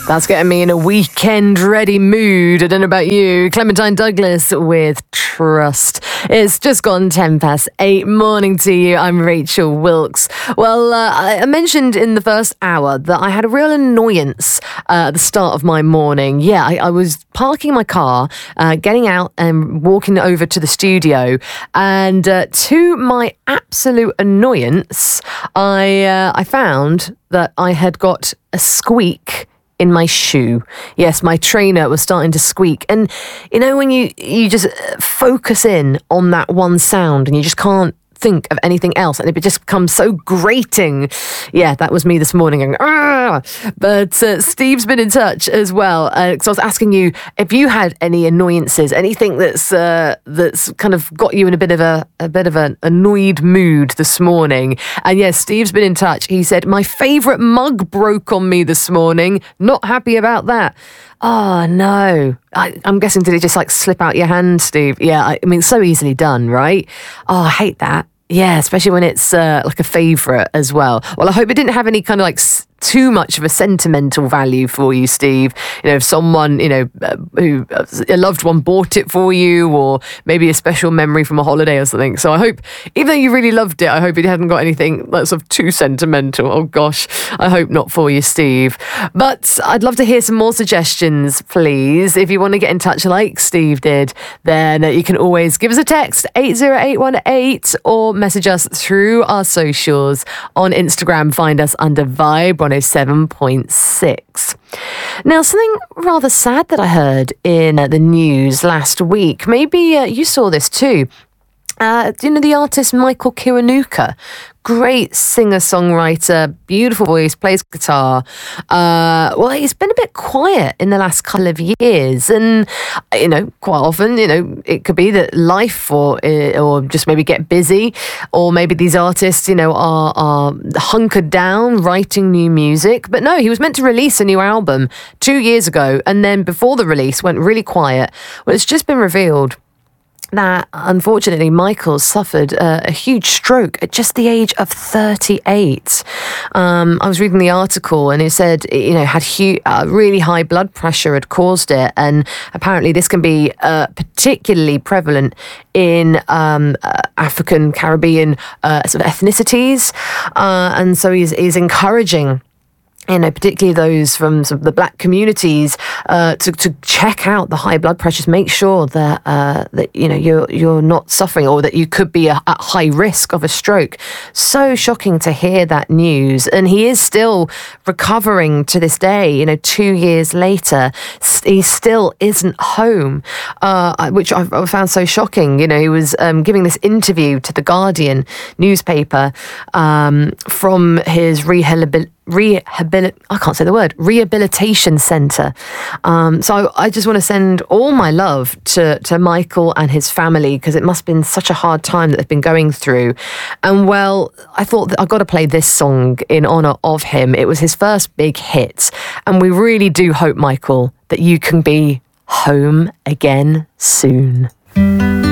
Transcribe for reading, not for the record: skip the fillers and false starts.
That's getting me in a weekend-ready mood. I don't know about you. Clementine Douglas with Trust. It's just gone 8:10. Morning to you. I'm Rachel Wilkes. Well, I mentioned in the first hour that I had a real annoyance at the start of my morning. Yeah, I was parking my car, getting out and walking over to the studio, and to my absolute annoyance, I found that I had got a squeak in my shoe. Yes, my trainer was starting to squeak. And you know, when you just focus in on that one sound and you just can't think of anything else, and it just becomes so grating. Yeah, that was me this morning going, ah! But Steve's been in touch as well, because I was asking you if you had any annoyances, anything that's kind of got you in a bit of an annoyed mood this morning. And yes, Steve's been in touch. He said, my favourite mug broke on me this morning. Not happy about that. Oh, no. I'm guessing, did it just like slip out your hand, Steve? Yeah, I mean, so easily done, right? Oh, I hate that. Yeah, especially when it's like a favourite as well. Well, I hope it didn't have any kind of like too much of a sentimental value for you, Steve. You know, if someone, who a loved one bought it for you, or maybe a special memory from a holiday or something. So I hope, even though you really loved it, I hope it hadn't got anything that's sort of too sentimental. Oh gosh, I hope not for you, Steve. But I'd love to hear some more suggestions, please. If you want to get in touch like Steve did, then you can always give us a text, 80818, or message us through our socials. On Instagram, find us under Vibe 107.6. Now, something rather sad that I heard in the news last week. Maybe you saw this too. The artist Michael Kiwanuka, great singer-songwriter, beautiful voice, plays guitar. Well, he's been a bit quiet in the last couple of years, and quite often, it could be that life or just maybe get busy, or maybe these artists, are hunkered down writing new music. But no, he was meant to release a new album 2 years ago, and then before the release went really quiet. Well, it's just been revealed that unfortunately Michael suffered a huge stroke at just the age of 38. I was reading the article, and it said, had really high blood pressure had caused it, and apparently this can be particularly prevalent in African, Caribbean sort of ethnicities, and so he's encouraging particularly those from sort of the black communities, to check out the high blood pressures, make sure that you're not suffering, or that you could be at high risk of a stroke. So shocking to hear that news, and he is still recovering to this day. 2 years later, he still isn't home, which I found so shocking. He was giving this interview to the Guardian newspaper from his rehabilitation centre. So I just want to send all my love to Michael and his family, because it must have been such a hard time that they've been going through. And well, I thought that I've got to play this song in honour of him. It was his first big hit, and we really do hope, Michael, that you can be home again soon.